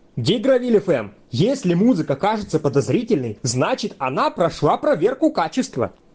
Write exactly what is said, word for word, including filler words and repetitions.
Гигровиль эф эм. Если музыка кажется подозрительной, значит она прошла проверку качества.